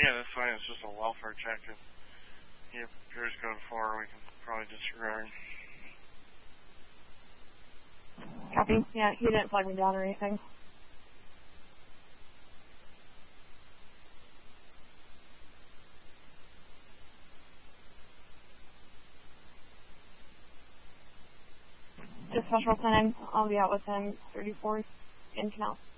Yeah, that's fine. It's just a welfare check. If he appears code 4, we can probably disregard. Copy. Yeah, he didn't flag me down or anything. Dispatch will send him. I'll be out with him 34th in Canal.